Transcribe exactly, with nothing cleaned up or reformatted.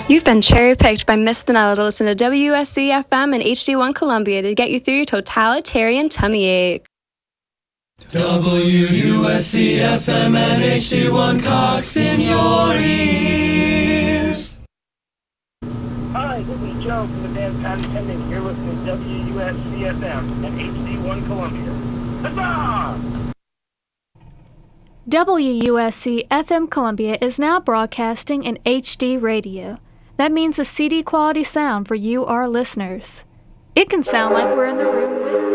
You've been cherry-picked by Miss Vanilla to listen to W S C F M and H D one Columbia to get you through your totalitarian tummy ache. W U S C F M and H D one Cox in your ears. Hi, this is Joe from the band Patent Pending. You're listening to W U S C F M and H D one Columbia. Huzzah! W U S C F M Columbia is now broadcasting in H D radio. That means a C D quality sound for you, our listeners. It can sound like we're in the room with